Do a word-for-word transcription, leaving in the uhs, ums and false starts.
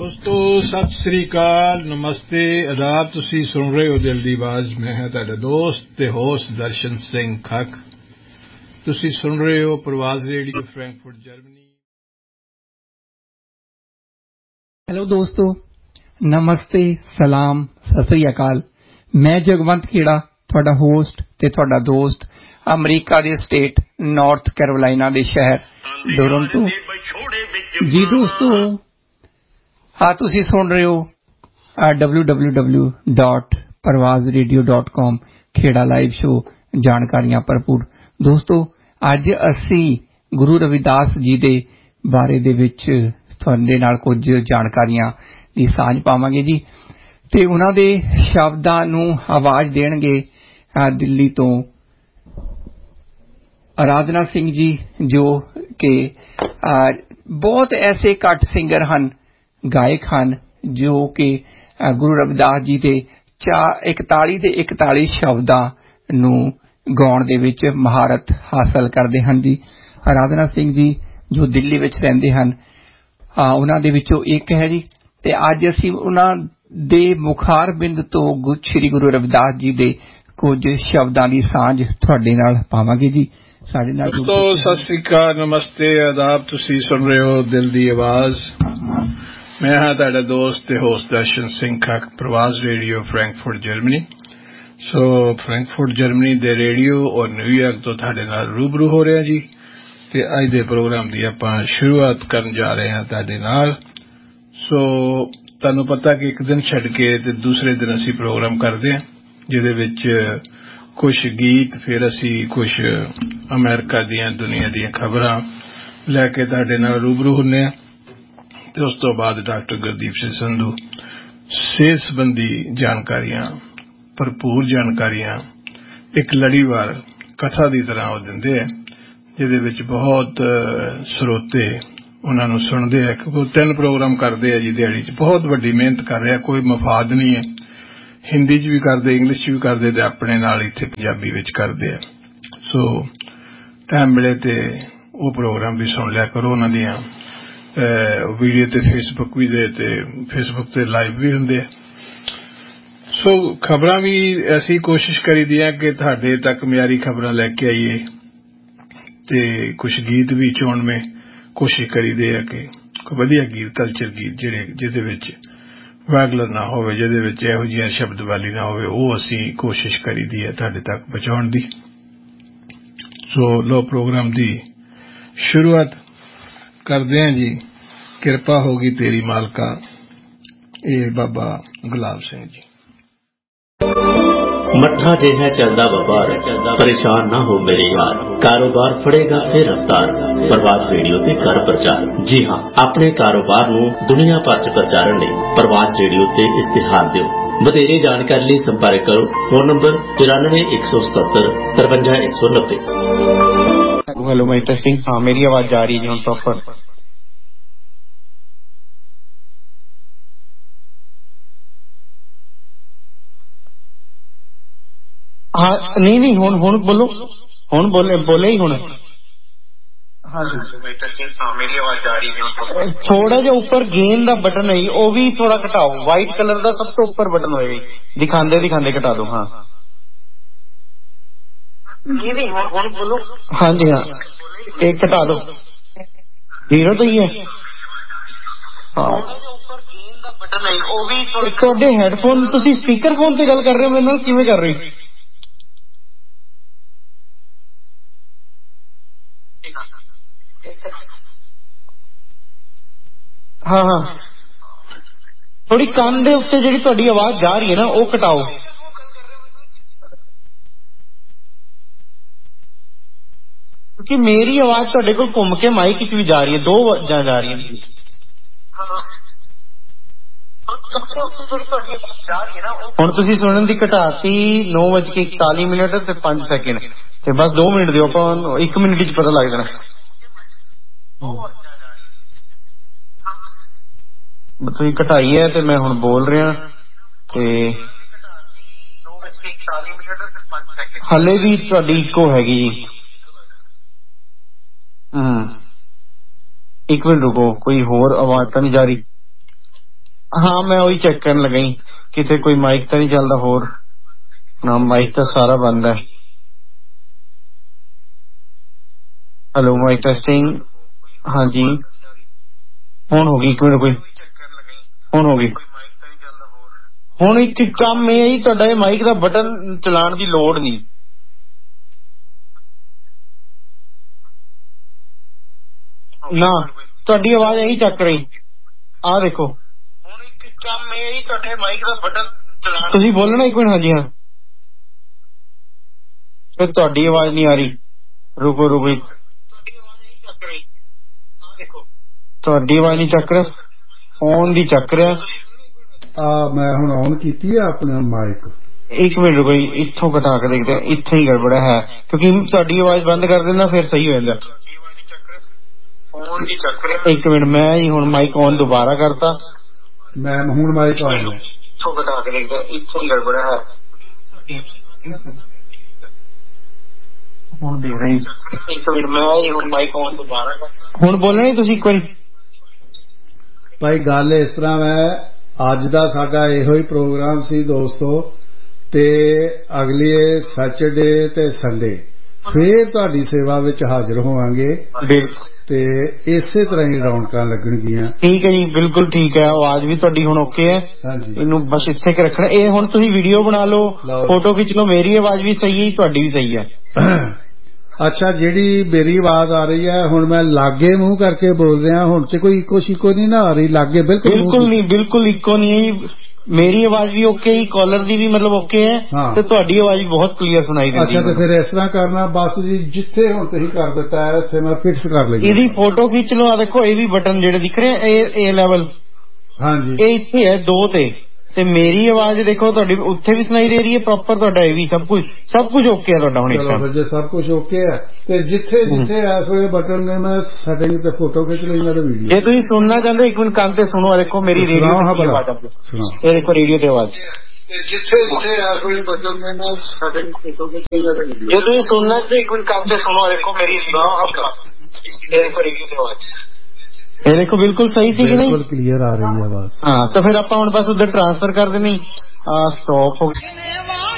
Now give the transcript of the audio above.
ਦੋਸਤੋ ਸਤਿ ਸ੍ਰੀ ਅਕਾਲ, ਨਮਸਤੇ, ਆਦਾਬ। ਤੁਸੀਂ ਸੁਣ ਰਹੇ ਹੋ ਦਿਲ ਦੀ ਆਵਾਜ਼। ਮੈਂ ਹਾਂ ਤੁਹਾਡਾ ਦੋਸਤ ਤੇ ਹੋਸਟ ਦਰਸ਼ਨ ਸਿੰਘ ਖੱਕ। ਤੁਸੀਂ ਸੁਣ ਰਹੇ ਹੋ ਪ੍ਰਵਾਜ਼ ਰੇਡੀਓ ਫਰੈਂਕਫਰਟ ਜਰਮਨੀ। ਹੈਲੋ ਦੋਸਤੋ, ਨਮਸਤੇ, ਸਲਾਮ, ਸਤਿ ਸ੍ਰੀ ਅਕਾਲ। ਮੈਂ ਜਗਵੰਤ ਖੇੜਾ, ਤੁਹਾਡਾ ਹੋਸਟ ਤੇ ਤੁਹਾਡਾ ਦੋਸਤ, ਅਮਰੀਕਾ ਦੇ ਸਟੇਟ ਨਾਰਥ ਕੈਰੋਲਾਈਨਾ ਦੇ ਸ਼ਹਿਰ ਟੋਰਾਂਟੋ। ਜੀ ਦੋਸਤੋ, ਹਾਂ ਤੁਸੀਂ ਸੁਣ ਰਹੇ ਹੋ ਡਬਲਿਊ ਡਬਲਿਊ ਡਬਲਿਊ ਡਾਟ ਪਰਵਾਜ਼ ਰੇਡੀਓ ਡਾਟ ਕਾਮ ਖੇੜਾ ਲਾਈਵ ਸ਼ੋ, ਜਾਣਕਾਰੀਆਂ ਭਰਪੂਰ। ਦੋਸਤੋ, ਅੱਜ ਅਸੀਂ ਗੁਰੂ ਰਵਿਦਾਸ ਜੀ ਦੇ ਬਾਰੇ ਦੇ ਵਿੱਚ ਤੁਹਾਡੇ ਨਾਲ ਕੁਝ ਜਾਣਕਾਰੀਆਂ ਦੀ ਸਾਂਝ ਪਾਵਾਂਗੇ ਜੀ, ਤੇ ਉਹਨਾਂ ਦੇ ਸ਼ਬਦਾਂ ਨੂੰ ਆਵਾਜ਼ ਦੇਣਗੇ ਦਿੱਲੀ ਤੋਂ ਅਰਾਧਨਾ ਸਿੰਘ ਜੀ, ਜੋ ਕਿ ਬਹੁਤ ਐਸੇ ਘੱਟ ਸਿੰਗਰ ਹਨ, ਗਾਇਕ ਹਨ, ਜੋ ਕਿ ਗੁਰੂ ਰਵਿਦਾਸ ਜੀ ਦੇ ਚਾਰ ਇਕਤਾਲੀ ਦੇ ਇਕਤਾਲੀ ਸ਼ਬਦਾਂ ਨੂੰ ਗਾਉਣ ਦੇ ਵਿੱਚ ਮਹਾਰਤ ਹਾਸਲ ਕਰਦੇ ਹਨ ਜੀ। ਅਰਾਧਨਾ ਸਿੰਘ ਜੀ ਜੋ ਦਿੱਲੀ ਵਿੱਚ ਰਹਿੰਦੇ ਹਨ, ਉਹਨਾਂ ਦੇ ਵਿੱਚੋਂ ਇੱਕ ਹੈ ਜੀ। ਤੇ ਅੱਜ ਅਸੀਂ ਉਹਨਾਂ ਦੇ ਮੁਖਾਰ ਬਿੰਦ ਤੋਂ ਸ੍ਰੀ ਗੁਰੂ ਰਵਿਦਾਸ ਜੀ ਦੇ ਕੁਝ ਸ਼ਬਦਾਂ ਦੀ ਸਾਂਝ ਤੁਹਾਡੇ ਨਾਲ ਪਾਵਾਂਗੇ ਜੀ। ਸਾਡੇ ਨਾਲ ਦੋਸਤੋ ਸਤਿ ਸ੍ਰੀ ਅਕਾਲ, ਨਮਸਤੇ, ਆਦਾਬ। ਤੁਸੀਂ ਸੁਣ ਰਹੇ ਹੋ ਦਿਲ ਦੀ ਆਵਾਜ਼। ਮੈਂ ਹਾਂ ਤੁਹਾਡਾ ਦੋਸਤ ਤੇ host Darshan Singh Khakh, ਪ੍ਰਵਾਜ਼ radio Frankfurt Germany. ਸੋ ਫਰੈਂਕਫਰਟ ਜਰਮਨੀ ਦੇ ਰੇਡੀਓ ਔਰ ਨਿਊਯਾਰਕ ਤੋਂ ਤੁਹਾਡੇ ਨਾਲ ਰੂਬਰੂ ਹੋ ਰਿਹਾ ਜੀ। ਤੇ ਅੱਜ ਦੇ ਪ੍ਰੋਗਰਾਮ ਦੀ ਆਪਾਂ ਸ਼ੁਰੂਆਤ ਕਰਨ ਜਾ ਰਹੇ ਹਾਂ ਤੁਹਾਡੇ ਨਾਲ। ਸੋ ਤੁਹਾਨੂੰ ਪਤਾ ਕਿ ਇੱਕ ਦਿਨ ਛੱਡ ਕੇ ਤੇ ਦੂਸਰੇ ਦਿਨ ਅਸੀਂ ਪ੍ਰੋਗਰਾਮ ਕਰਦੇ ਹਾਂ, ਜਿਹਦੇ ਵਿੱਚ ਕੁਝ ਗੀਤ, ਫਿਰ ਅਸੀਂ ਕੁਝ ਅਮਰੀਕਾ ਦੀਆਂ ਦੁਨੀਆ ਦੀਆਂ ਖਬਰਾਂ ਲੈ ਕੇ ਤੁਹਾਡੇ ਨਾਲ ਰੂਬਰੂ ਹੁੰਦੇ ਹਾਂ। ਤੇ ਉਸ ਤੋਂ ਬਾਅਦ ਡਾਕਟਰ ਗੁਰਦੀਪ ਸਿੰਘ ਸੰਧੂ ਸਿਹਤ ਸੰਬੰਧੀ ਜਾਣਕਾਰੀਆਂ, ਭਰਪੂਰ ਜਾਣਕਾਰੀਆਂ ਇੱਕ ਲੜੀਵਾਰ ਕਥਾ ਦੀ ਤਰ੍ਹਾਂ ਉਹ ਦਿੰਦੇ ਹੈ, ਜਿਹਦੇ ਵਿੱਚ ਬਹੁਤ ਸਰੋਤੇ ਉਹਨਾਂ ਨੂੰ ਸੁਣਦੇ ਹੈ। ਕਿਉਂਕਿ ਤਿੰਨ ਪ੍ਰੋਗਰਾਮ ਕਰਦੇ ਆ ਜੀ ਦਿਹਾੜੀ 'ਚ, ਬਹੁਤ ਵੱਡੀ ਮਿਹਨਤ ਕਰ ਰਿਹਾ, ਕੋਈ ਮਫਾਦ ਨਹੀਂ ਹੈ। ਹਿੰਦੀ 'ਚ ਵੀ ਕਰਦੇ, ਇੰਗਲਿਸ਼ 'ਚ ਵੀ ਕਰਦੇ ਤੇ ਆਪਣੇ ਨਾਲ ਇੱਥੇ ਪੰਜਾਬੀ ਵਿੱਚ ਕਰਦੇ ਆ। ਸੋ ਟਾਈਮ ਮਿਲੇ ਤੇ ਉਹ ਪ੍ਰੋਗਰਾਮ ਵੀ ਸੁਣ ਲਿਆ ਕਰੋ। ਉਹਨਾਂ ਦੀਆਂ ਵੀਡੀਓ ਤੇ ਫੇਸਬੁੱਕ ਵੀ ਦੇ ਤੇ ਫੇਸਬੁੱਕ ਤੇ ਲਾਈਵ ਵੀ ਹੁੰਦੇ ਆ। ਸੋ ਖਬਰਾਂ ਵੀ ਅਸੀਂ ਕੋਸ਼ਿਸ਼ ਕਰੀਦੀ ਹੈ ਕਿ ਤੁਹਾਡੇ ਤੱਕ ਮਿਆਰੀ ਖਬਰਾਂ ਲੈ ਕੇ ਆਈਏ, ਤੇ ਕੁਝ ਗੀਤ ਵੀ ਚੁਣਵੇਂ ਕੋਸ਼ਿਸ਼ ਕਰੀਦੇ ਆ ਕਿ ਕੋਈ ਵਧੀਆ ਗੀਤ, ਕਲਚਰ ਗੀਤ ਜਿਹੜੇ ਜਿਹਦੇ ਵਿੱਚ ਵੈਗਲਰ ਨਾ ਹੋਵੇ, ਜਿਹਦੇ ਵਿੱਚ ਇਹੋ ਜਿਹੀਆਂ ਸ਼ਬਦਵਾਲੀ ਨਾ ਹੋਵੇ, ਉਹ ਅਸੀਂ ਕੋਸ਼ਿਸ਼ ਕਰੀਦੀ ਹੈ ਤੁਹਾਡੇ ਤੱਕ ਪਹੁੰਚਾਉਣ ਦੀ। ਸੋ ਲੋ ਪ੍ਰੋਗਰਾਮ ਦੀ ਸ਼ੁਰੂਆਤ ਕਰਦੇ ਹਾਂ ਜੀ। ਕਿਰਪਾ ਹੋਗੀ ਤੇਰੀ ਮਾਲਕਾ, ਇਹ ਬਾਬਾ ਗੁਲਾਬ ਸਿੰਘ ਜੀ। ਮੱਠਾ ਜਿਹਾ ਚੱਲਦਾ ਵਪਾਰ, ਪਰੇਸ਼ਾਨ ਨਾ ਹੋ ਮੇਰੇ ਯਾਰ, ਕਾਰੋਬਾਰ ਫੜੇਗਾ ਫਿਰ ਰਫਤਾਰ। ਪ੍ਰਵਾਜ਼ ਰੇਡੀਓ ਤੇ ਕਰ ਪ੍ਰਚਾਰ। ਜੀ ਹਾਂ, ਆਪਣੇ ਕਾਰੋਬਾਰ ਨੂੰ ਦੁਨੀਆ ਭਰ ਚ ਪ੍ਰਚਾਰਨ ਲਈ ਪ੍ਰਵਾਜ਼ ਰੇਡੀਓ ਤੇ ਇਸ਼ਤਿਹਾਰ ਦਿਓ। ਵਧੇਰੇ ਜਾਣਕਾਰੀ ਲਈ ਸੰਪਰਕ ਕਰੋ ਫੋਨ ਨੰਬਰ ਚੁਰਾਨਵੇਂ ਇੱਕ ਸੌ ਸਤੱਤਰ ਤਰਵੰਜਾ ਇੱਕ ਸੌ ਨੱਬੇ। ਹੈਲੋ ਮੈਂ ਟੈਸਟਿੰਗ। ਹਾਂ, ਮੇਰੀ ਆਵਾਜ਼ ਜਾ ਰਹੀ ਹੈ ਹੁਣ ਪ੍ਰੋਪਰ? ਹਾਂ ਨਹੀਂ ਨਹੀਂ ਹੁਣ ਹੁਣ ਬੋਲੋ, ਹੁਣ ਬੋਲੇ ਬੋਲੇ ਹੀ ਹੁਣ। ਹਾਂਜੀ ਮੇਰੀ ਆਵਾਜ਼ ਜਾ ਰਹੀ ਹੈ। ਥੋੜਾ ਜਿਹਾ ਉੱਪਰ ਗੇਨ ਦਾ ਬਟਨ ਹੈ, ਉਹ ਵੀ ਥੋੜਾ ਘਟਾਓ। ਵਾਈਟ ਕਲਰ ਦਾ ਸਭ ਤੋਂ ਉੱਪਰ ਬਟਨ ਹੋਏਗਾ, ਦਿਖਾਉਂਦੇ ਦਿਖਾਉਂਦੇ ਘਟਾ ਦੋ। ਹਾਂ ਹੁਣ ਬੋਲੋ। ਹਾਂਜੀ ਹਾਂ, ਇਹ ਘਟਾ ਦੋ, ਜ਼ੀਰੋ ਤੋਂ ਹੀ ਹੈ। ਹਾਂ ਤੁਹਾਡੇ ਹੈਡਫੋਨ, ਤੁਸੀਂ ਸਪੀਕਰ ਫੋਨ ਤੇ ਗੱਲ ਕਰ ਰਹੇ ਹੋ ਮੇਰੇ ਨਾਲ, ਕਿਵੇਂ ਕਰ ਰਹੇ ਹੋ? ਹਾਂ ਹਾਂ, ਥੋੜੀ ਕੰਨ ਦੇ ਉੱਤੇ ਜਿਹੜੀ ਤੁਹਾਡੀ ਆਵਾਜ਼ ਜਾ ਰਹੀ ਹੈ ਨਾ, ਉਹ ਘਟਾਓ। ਕਿਉਂਕਿ ਮੇਰੀ ਆਵਾਜ਼ ਤੁਹਾਡੇ ਕੋਲ ਘੁੰਮ ਕੇ ਮਾਈਕ ਵਿੱਚ ਵੀ ਜਾ ਰਹੀ ਹੈ, ਦੋ ਆਵਾਜ਼ਾਂ ਜਾ ਰਹੀਆਂ ਨੇ। ਹੁਣ ਤੁਸੀਂ ਸੁਣਨ ਦੀ ਘਟਾਤੀ ਨੌ ਵੱਜ ਕੇ ਇਕਤਾਲੀ ਮਿੰਟ ਤੇ ਪੰਜ ਸੈਕਿੰਡ, ਤੇ ਬਸ ਦੋ ਮਿੰਟ ਦਿਓ, ਆਪਾਂ ਇੱਕ ਮਿੰਟ ਚ ਪਤਾ ਲੱਗ ਜਾਣਾ। ਤੁਸੀਂ ਘਟਾਈ ਹੈ ਤੇ ਮੈਂ ਹੁਣ ਬੋਲ ਰਿਹਾ, ਤੇ ਹਲੇ ਵੀ ਤੁਹਾਡੀ ਇੱਕੋ ਹੈਗੀ ਜੀ। ਹਮ ਇੱਕ ਮਿੰਟ ਰੁਕੋ, ਕੋਈ ਹੋਰ ਆਵਾਜ਼ ਤਾਂ ਨਹੀਂ ਜਾ ਰਹੀ? ਹਾਂ ਮੈਂ ਉਹੀ ਚੈੱਕ ਕਰਨ ਲੱਗਾ ਜੀ ਕਿਤੇ ਕੋਈ ਮਾਈਕ ਤਾਂ ਨਹੀਂ ਚੱਲਦਾ ਹੋਰ ਨਾ ਮਾਈਕ ਤਾਂ ਸਾਰਾ ਬੰਦ ਹੈ। ਹੈਲੋ ਮਾਈਕ ਟੈਸਟਿੰਗ ਹਾਂਜੀ ਹੁਣ ਹੋ ਗਈ ਇੱਕ ਮਿੰਟ ਕੋਈ ਹੁਣ ਹੋ ਗਈ ਹੁਣ ਇੱਥੇ ਕੰਮ ਇਹ ਹੈ ਜੀ ਤੁਹਾਡਾ ਇਹ ਮਾਈਕ ਦਾ ਬਟਨ ਚਲਾਉਣ ਦੀ ਲੋੜ ਨਹੀਂ। ਨਾ ਤੁਹਾਡੀ ਆਵਾਜ਼ ਇਹੀ ਚੱਕ ਰਹੀ ਆਹ ਦੇਖੋ ਹੁਣ ਇੱਕ ਕੰਮ ਇਹ ਹੈ ਜੀ ਤੁਹਾਡੇ ਮਾਈਕ ਦਾ ਬਟਨ ਚਲਾਉਣ ਤੁਸੀਂ ਬੋਲਣਾ ਇੱਕ ਮਿੰਟ ਹਾਂਜੀ ਹਾਂ ਫਿਰ ਤੁਹਾਡੀ ਆਵਾਜ਼ ਨਹੀਂ ਆ ਰਹੀ ਰੁਕੋ ਰੁਕੋ ਤੁਹਾਡੀ ਆਵਾਜ਼ ਨਹੀਂ ਚੱਕ ਰਿਹਾ ਫੋਨ ਦੀ ਚੱਕ ਰਿਹਾ ਆ ਮੈਂ ਹੁਣ ਔਨ ਕੀਤੀ ਹੈ ਆਪਣਾ ਮਾਈਕ ਇੱਕ ਮਿੰਟ ਰੁਕੋ ਇੱਥੋਂ ਕਟਾ ਕੇ ਦੇਖਦੇ ਇੱਥੇ ਹੀ ਗੜਬੜਾ ਹੈ ਕਿਉਂਕਿ ਤੁਹਾਡੀ ਆਵਾਜ਼ ਬੰਦ ਕਰ ਦੇਣਾ ਫਿਰ ਸਹੀ ਹੋ ਜਾਂਦਾ। ਇੱਕ ਮਿੰਟ ਮੈਂ ਹੀ ਹੁਣ ਮਾਈਕ ਔਨ ਦੁਬਾਰਾ ਕਰਤਾ ਮੈਂ ਹੁਣ ਮਾਈਕ ਔਨ ਇੱਥੋਂ ਕਟਾ ਕੇ ਦੇਖਦੇ ਇੱਥੋਂ ਹੀ ਗੜਬੜਾ ਹੈ ਹੁਣ ਦੇਖ ਰਹੀ ਇੱਕ ਮਿੰਟ ਮੈਂ ਹੀ ਹੁਣ ਮਾਈਕ ਔਨ ਦੁਬਾਰਾ ਕਰ ਹੁਣ ਬੋਲਣਾ ਹੀ ਤੁਸੀਂ ਇੱਕ ਵਾਰੀ ਭਾਈ ਗੱਲ ਇਸ ਤਰ੍ਹਾਂ ਹੈ ਅੱਜ ਦਾ ਸਾਡਾ ਇਹੋ ਹੀ ਪ੍ਰੋਗਰਾਮ ਸੀ ਦੋਸਤੋ ਤੇ ਅਗਲੇ ਸੈਚਰਡੇ ਤੇ ਸੰਡੇ ਫੇਰ ਤੁਹਾਡੀ ਸੇਵਾ ਵਿੱਚ ਹਾਜ਼ਰ ਹੋਵਾਂਗੇ ਤੇ ਇਸੇ ਤਰ੍ਹਾਂ ਹੀ ਰੌਣਕਾਂ ਲੱਗਣਗੀਆਂ। ਠੀਕ ਹੈ ਜੀ ਬਿਲਕੁਲ ਠੀਕ ਹੈ ਆਵਾਜ਼ ਵੀ ਤੁਹਾਡੀ ਹੁਣ ਓਕੇ ਹੈ ਇਹਨੂੰ ਬਸ ਇੱਥੇ ਕਿ ਰੱਖਣਾ ਇਹ ਹੁਣ ਤੁਸੀਂ ਵੀਡੀਓ ਬਣਾ ਲਓ ਫੋਟੋ ਖਿੱਚ ਲਓ ਮੇਰੀ ਆਵਾਜ਼ ਵੀ ਸਹੀ ਹੈ ਤੁਹਾਡੀ ਵੀ ਸਹੀ ਹੈ। ਅੱਛਾ ਜਿਹੜੀ ਮੇਰੀ ਆਵਾਜ਼ ਆ ਰਹੀ ਹੈ ਹੁਣ ਮੈਂ ਲਾਗੇ ਮੂੰਹ ਕਰਕੇ ਬੋਲ ਰਿਹਾ ਹੁਣ ਤੇ ਕੋਈ ਇੱਕੋ ਸ਼ਿਕੋ ਨਹੀਂ ਨਾ ਆ ਰਹੀ ਲਾਗੇ ਬਿਲਕੁਲ ਬਿਲਕੁਲ ਨਹੀਂ ਬਿਲਕੁਲ ਇੱਕੋ ਨਹੀਂ ਹੈ ਮੇਰੀ ਆਵਾਜ਼ ਵੀ ਓਕੇ ਹੀ ਕਾਲਰ ਦੀ ਵੀ ਮਤਲਬ ਓਕੇ ਹੈ ਤੇ ਤੁਹਾਡੀ ਆਵਾਜ਼ ਵੀ ਬਹੁਤ ਕਲੀਅਰ ਸੁਣਾਈ ਦਿੰਦੀ ਹੈ। ਅੱਛਾ ਤੇ ਫਿਰ ਇਸ ਤਰ੍ਹਾਂ ਕਰਨਾ ਬਸ ਜੀ ਜਿੱਥੇ ਹੁਣ ਤੁਸੀਂ ਕਰ ਦਿੱਤਾ ਹੈ ਇੱਥੇ ਮੈਂ ਫਿਕਸ ਕਰ ਲਈ ਇਹਦੀ ਫੋਟੋ ਖਿੱਚ ਲਓ ਆ ਦੇਖੋ ਇਹ ਵੀ ਬਟਨ ਜਿਹੜੇ ਦਿਖ ਰਹੇ ਇਹ ਇਹ ਲੈਵਲ ਹਾਂਜੀ ਇਹ ਇੱਥੇ ਹੈ ਦੋ ਤੇ ਤੇ ਮੇਰੀ ਆਵਾਜ਼ ਦੇਖੋ ਤੁਹਾਡੀ ਉੱਥੇ ਵੀ ਸੁਣਾਈ ਦੇ ਰਹੀ ਹੈ ਪ੍ਰੋਪਰ ਤੁਹਾਡਾ ਇਹ ਵੀ ਸਭ ਕੁਝ ਸਭ ਕੁਝ ਓਕੇ ਹੈ ਤੁਹਾਡਾ ਹੁਣ ਚਲੋ ਜੇ ਸਭ ਕੁਝ ਓਕੇ ਹੈ ਤੇ ਜਿੱਥੇ ਜਿੱਥੇ ਇਸ ਵੇਲੇ ਬਟਨ ਨੇ ਮੈਂ ਸੈਟਿੰਗ ਤੇ ਫੋਟੋ ਖਿੱਚ ਲਈ ਮੈਂ ਤੇ ਵੀਡੀਓ ਜੇ ਤੁਸੀਂ ਸੁਣਨਾ ਚਾਹੁੰਦੇ ਇੱਕ ਮਿੰਟ ਕੰਨ ਤੇ ਸੁਣੋ ਦੇਖੋ ਮੇਰੀ ਰੇਡੀਓ ਤੇ ਆਵਾਜ਼ ਆ ਸੁਣੋ ਇਹ ਦੇਖੋ ਰੇਡੀਓ ਤੇ ਆਵਾਜ਼ ਜਿੱਥੇ ਜਿੱਥੇ ਇਸ ਵੇਲੇ ਬਟਨ ਨੇ ਮੈਂ ਸੈਟਿੰਗ ਫੋਟੋ ਖਿੱਚ ਲਈ ਮੈਂ ਤੇ ਵੀਡੀਓ ਜੇ ਤੁਸੀਂ ਸੁਣਨਾ ਚਾਹੁੰਦੇ ਇੱਕ ਮਿੰਟ ਕੰਨ ਤੇ ਸੁਣੋ ਦੇਖੋ ਮੇਰੀ ਇਹ ਦੇਖੋ ਰੇਡੀਓ ਤੇ ਆਵਾਜ਼ ਇਹ ਦੇਖੋ ਬਿਲਕੁਲ ਸਹੀ ਸੀ ਕਿ ਨਹੀਂ ਬਿਲਕੁਲ ਕਲੀਅਰ ਆ ਰਹੀ ਹੈ ਆਵਾਜ਼। ਹਾਂ ਤਾਂ ਫਿਰ ਆਪਾਂ ਹੁਣ ਬਸ ਉਧਰ ਟ੍ਰਾਂਸਫਰ ਕਰ ਦੇਣੀ ਆ ਸਟਾਪ ਹੋ